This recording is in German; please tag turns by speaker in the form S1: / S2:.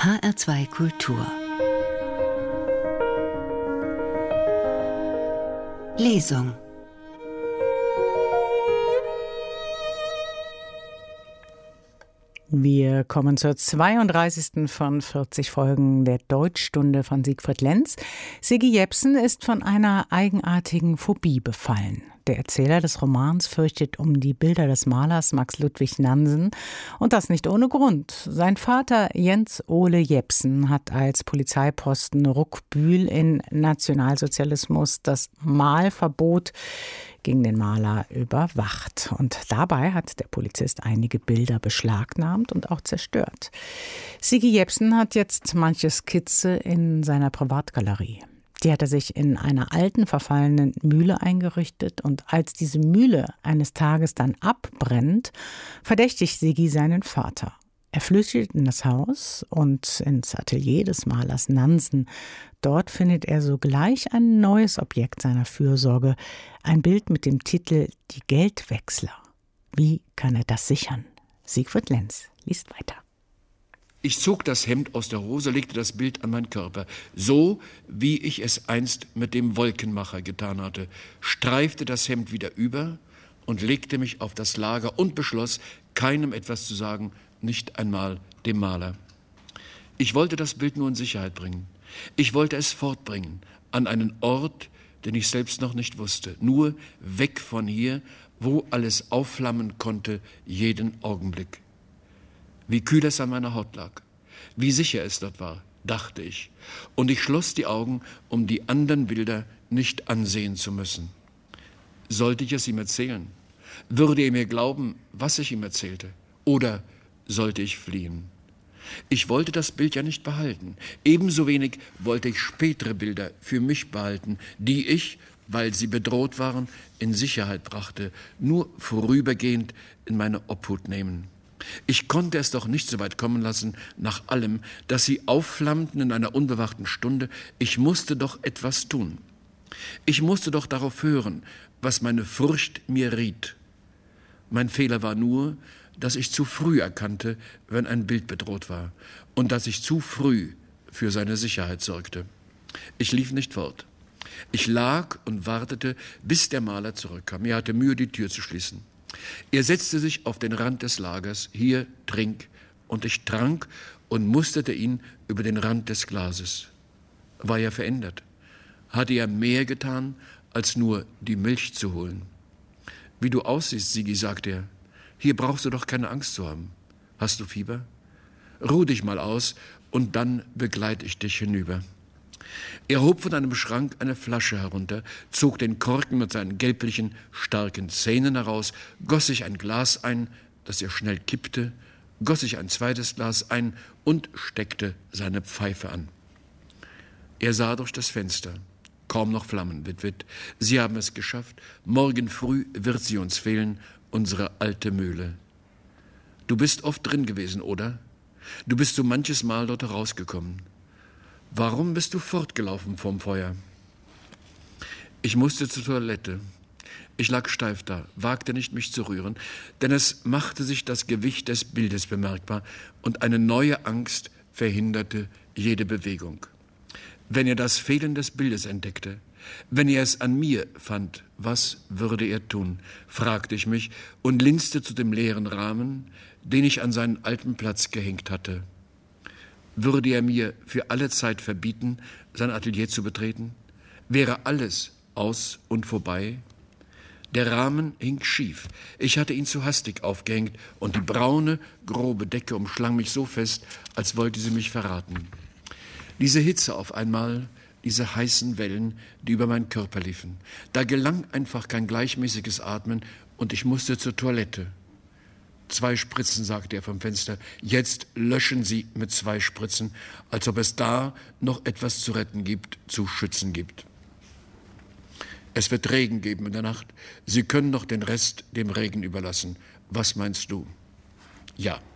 S1: HR2 Kultur. Lesung.
S2: Wir kommen zur 32. von 40 Folgen der Deutschstunde von Siegfried Lenz. Sigi Jepsen ist von einer eigenartigen Phobie befallen. Der Erzähler des Romans fürchtet um die Bilder des Malers Max Ludwig Nansen, und das nicht ohne Grund. Sein Vater Jens Ole Jepsen hat als Polizeiposten Ruckbühl in Nationalsozialismus das Malverbot gegen den Maler überwacht. Und dabei hat der Polizist einige Bilder beschlagnahmt und auch zerstört. Sigi Jepsen hat jetzt manche Skizze in seiner Privatgalerie. Die hat er sich in einer alten, verfallenen Mühle eingerichtet. Und als diese Mühle eines Tages dann abbrennt, verdächtigt Sigi seinen Vater. Er flüchtet in das Haus und ins Atelier des Malers Nansen. Dort findet er sogleich ein neues Objekt seiner Fürsorge, ein Bild mit dem Titel »Die Geldwechsler«. Wie kann er das sichern? Siegfried Lenz liest weiter.
S3: Ich zog das Hemd aus der Hose, legte das Bild an meinen Körper, so wie ich es einst mit dem Wolkenmacher getan hatte, streifte das Hemd wieder über und legte mich auf das Lager und beschloss, keinem etwas zu sagen, nicht einmal dem Maler. Ich wollte das Bild nur in Sicherheit bringen. Ich wollte es fortbringen an einen Ort, den ich selbst noch nicht wusste, nur weg von hier, wo alles aufflammen konnte, jeden Augenblick. Wie kühl es an meiner Haut lag, wie sicher es dort war, dachte ich, und ich schloss die Augen, um die anderen Bilder nicht ansehen zu müssen. Sollte ich es ihm erzählen? Würde er mir glauben, was ich ihm erzählte? Oder sollte ich fliehen? Ich wollte das Bild ja nicht behalten. Ebenso wenig wollte ich spätere Bilder für mich behalten, die ich, weil sie bedroht waren, in Sicherheit brachte, nur vorübergehend in meine Obhut nehmen. Ich konnte es doch nicht so weit kommen lassen, nach allem, dass sie aufflammten in einer unbewachten Stunde. Ich musste doch etwas tun. Ich musste doch darauf hören, was meine Furcht mir riet. Mein Fehler war nur, dass ich zu früh erkannte, wenn ein Bild bedroht war, und dass ich zu früh für seine Sicherheit sorgte. Ich lief nicht fort. Ich lag und wartete, bis der Maler zurückkam. Er hatte Mühe, die Tür zu schließen. Er setzte sich auf den Rand des Lagers. Hier, trink. Und ich trank und musterte ihn über den Rand des Glases. War er verändert? Hatte er mehr getan, als nur die Milch zu holen? Wie du aussiehst, Sigi, sagte er. Hier brauchst du doch keine Angst zu haben. Hast du Fieber? Ruh dich mal aus und dann begleite ich dich hinüber. Er hob von einem Schrank eine Flasche herunter, zog den Korken mit seinen gelblichen, starken Zähnen heraus, goss sich ein Glas ein, das er schnell kippte, goss sich ein zweites Glas ein und steckte seine Pfeife an. Er sah durch das Fenster. Kaum noch Flammen, Witwit. Sie haben es geschafft. Morgen früh wird sie uns fehlen, unsere alte Mühle. Du bist oft drin gewesen, oder? Du bist so manches Mal dort herausgekommen. Warum bist du fortgelaufen vom Feuer? Ich musste zur Toilette. Ich lag steif da, wagte nicht, mich zu rühren, denn es machte sich das Gewicht des Bildes bemerkbar und eine neue Angst verhinderte jede Bewegung. Wenn er das Fehlen des Bildes entdeckte, wenn er es an mir fand, was würde er tun, fragte ich mich und linste zu dem leeren Rahmen, den ich an seinen alten Platz gehängt hatte. Würde er mir für alle Zeit verbieten, sein Atelier zu betreten? Wäre alles aus und vorbei? Der Rahmen hing schief. Ich hatte ihn zu hastig aufgehängt und die braune, grobe Decke umschlang mich so fest, als wollte sie mich verraten. Diese Hitze auf einmal, diese heißen Wellen, die über meinen Körper liefen. Da gelang einfach kein gleichmäßiges Atmen und ich musste zur Toilette. 2 Spritzen, sagte er vom Fenster. Jetzt löschen Sie mit 2 Spritzen, als ob es da noch etwas zu retten gibt, zu schützen gibt. Es wird Regen geben in der Nacht. Sie können noch den Rest dem Regen überlassen. Was meinst du? Ja.